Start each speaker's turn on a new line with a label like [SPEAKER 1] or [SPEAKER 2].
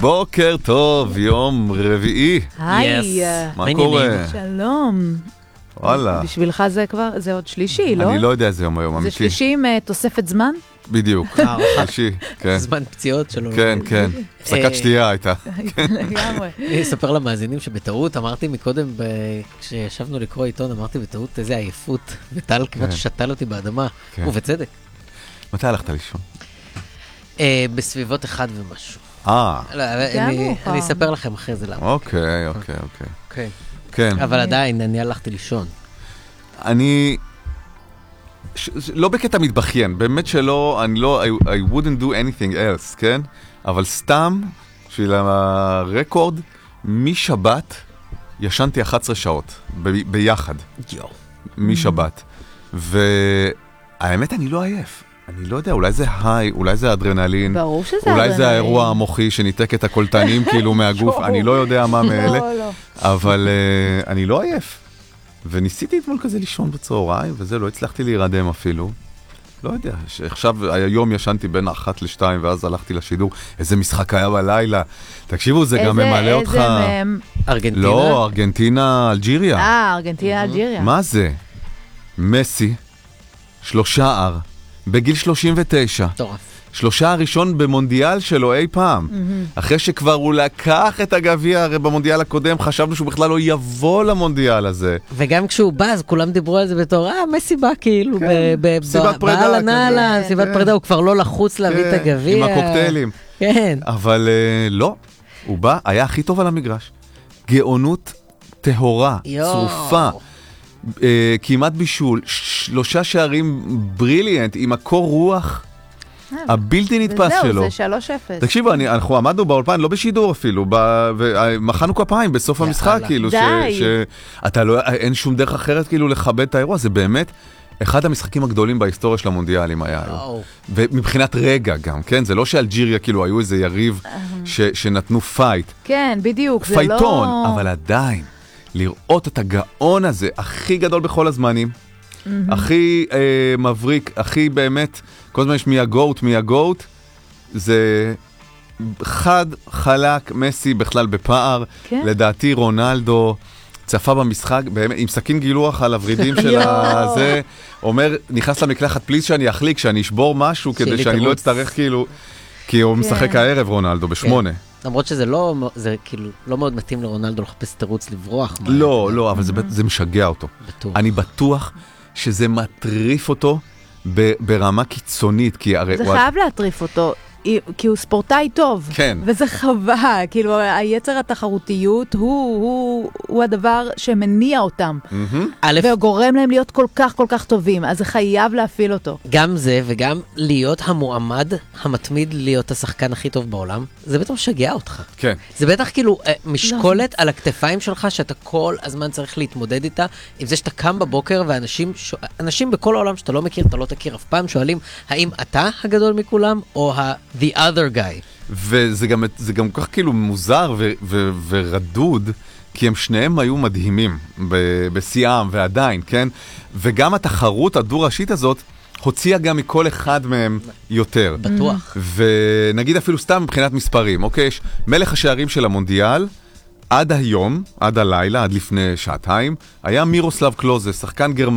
[SPEAKER 1] בוקר טוב, יום רביעי.
[SPEAKER 2] היי.
[SPEAKER 1] מה קורה?
[SPEAKER 2] שלום.
[SPEAKER 1] וואלה.
[SPEAKER 2] בשבילך זה כבר, זה עוד שלישי, לא?
[SPEAKER 1] אני לא יודע איזה יום היום, אמיתי.
[SPEAKER 2] זה שלישי עם תוספת זמן?
[SPEAKER 1] בדיוק, שלישי, כן.
[SPEAKER 3] זמן פציעות שלו.
[SPEAKER 1] כן, כן. הפסקת שתייה הייתה.
[SPEAKER 2] לגמרי.
[SPEAKER 3] אני אספר למאזינים שבטעות אמרתי מקודם, כשישבנו לקרוא עיתון, אמרתי בטעות איזה עייפות, וטל כמעט שתל אותי באדמה, ובצדק.
[SPEAKER 1] מתי הלכת לישון?
[SPEAKER 3] בסביבות אחד ומשהו. אני אספר לכם אחרי זה למה.
[SPEAKER 1] אוקיי. כן.
[SPEAKER 3] אבל עדיין, אני הלכתי לישון.
[SPEAKER 1] אני לא בקטע מתבכיין, באמת שלא, אני לא, I wouldn't do anything else, כן? אבל סתם, בשביל הרקורד, משבת ישנתי 11 שעות, ביחד. משבת. והאמת, אני לא עייף. אני לא יודע, אולי זה היי, אולי זה אדרנלין.
[SPEAKER 2] ברור שזה אדרנלין.
[SPEAKER 1] אולי זה האירוע המוחי שניתק את הקולטנים כאילו מהגוף, אני לא יודע מה מאלה. אבל אני לא עייף. וניסיתי אתמול כזה לישון בצהריים, וזה לא הצלחתי להירדם אפילו. לא יודע, עכשיו, היום ישנתי בין 1 ל-2, ואז הלכתי לשידור. איזה משחק היה בלילה. תקשיבו, זה גם ממלא אותך.
[SPEAKER 2] איזה מהם?
[SPEAKER 3] ארגנטינה?
[SPEAKER 1] לא, ארגנטינה, אלג'יריה.
[SPEAKER 2] ארגנטינה, אלג'יריה.
[SPEAKER 1] מה זה? מסי, 3 שער, בגיל 39.
[SPEAKER 3] טורף.
[SPEAKER 1] 3 הראשון במונדיאל שלו אי פעם. אחרי שכבר הוא לקח את הגביע, הרי במונדיאל הקודם חשבנו שהוא בכלל לא יבוא למונדיאל הזה.
[SPEAKER 3] וגם כשהוא בא, אז כולם דיברו על זה בתור, מסי בא כאילו,
[SPEAKER 1] סיבת פרידה.
[SPEAKER 3] סיבת פרידה, הוא כבר לא לחוץ להביא את הגביע.
[SPEAKER 1] עם הקוקטיילים.
[SPEAKER 3] כן.
[SPEAKER 1] אבל לא, הוא בא, היה הכי טוב על המגרש. גאונות טהורה, צרופה. כמעט בישול, 3 שערים בריליאנט, עם הקור רוח הבלתי נתפס שלו.
[SPEAKER 2] וזהו, זה 3-0.
[SPEAKER 1] תקשיבו, אנחנו עמדנו באולפן, לא בשידור אפילו, ומחאנו כפיים בסוף המשחק, כאילו, אין שום דרך אחרת כאילו לכבד את האירוע, זה באמת אחד המשחקים הגדולים בהיסטוריה של המונדיאלים היה היום. ומבחינת רגע גם, כן? זה לא שאלג'יריה כאילו היו איזה יריב שנתנו פייט.
[SPEAKER 2] כן, בדיוק, זה לא...
[SPEAKER 1] פייטון, אבל עדיין, לראות את הגאון הזה, הכי גדול בכל הזמנים, הכי מבריק, הכי באמת, כל הזמן יש מי הגוט, זה חד, חלק, מסי בכלל בפער, לדעתי רונלדו צפה במשחק, באמת, עם סכין גילוח על הוורידים של הזה, אומר, נכנס למקלחת, פליז שאני אחליק, שאני אשבור משהו, כדי שאני לא אצטרך כאילו, כי הוא משחק הערב רונלדו, ב8.
[SPEAKER 3] למרות שזה לא, זה כאילו לא מאוד מתאים לרונלדו לחפש תירוץ לברוח.
[SPEAKER 1] לא, אבל זה משגע אותו. אני בטוח שזה מטריף אותו ברמה קיצונית, כי הרי...
[SPEAKER 2] זה חייב להטריף אותו, כי הוא ספורטאי טוב.
[SPEAKER 1] כן.
[SPEAKER 2] וזה חווה, כאילו היצר התחרותיות הוא הדבר שמניע אותם. וגורם להם להיות כל כך טובים, אז זה חייב להפעיל אותו.
[SPEAKER 3] גם זה וגם להיות המועמד המתמיד להיות השחקן הכי טוב בעולם, זה בטח משגע אותך.
[SPEAKER 1] כן.
[SPEAKER 3] זה בטח כאילו משקולת על הכתפיים שלך שאתה כל הזמן צריך להתמודד איתה, עם זה שאתה קם בבוקר ואנשים בכל העולם שאתה לא מכיר, אתה לא תכיר אף פעם, שואלים האם אתה הגדול מכולם או the other guy.
[SPEAKER 1] וזה גם כל כך כאילו מוזר ורדוד, כי הם שניהם היו מדהימים בשיאם ועדיין, כן? וגם התחרות הדו-ראשית הזאת הוציאה גם מכל אחד מהם יותר.
[SPEAKER 3] בטוח.
[SPEAKER 1] ונגיד אפילו סתם מבחינת מספרים, אוקיי? יש מלך השערים של המונדיאל, עד היום, עד הלילה, עד לפני שעתיים, היה מירוסלב קלוזה, שחקן גרמני.